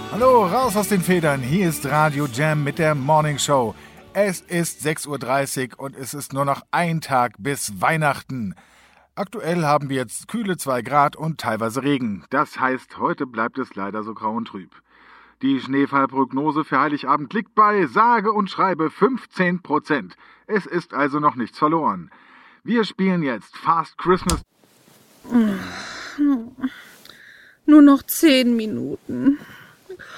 Hallo, raus aus den Federn. Hier ist Radio Jam mit der Morning Show. Es ist 6:30 Uhr und es ist nur noch ein Tag bis Weihnachten. Aktuell haben wir jetzt kühle 2 Grad und teilweise Regen. Das heißt, heute bleibt es leider so grau und trüb. Die Schneefallprognose für Heiligabend liegt bei sage und schreibe 15%. Es ist also noch nichts verloren. Wir spielen jetzt Fast Christmas. Nur noch 10 Minuten.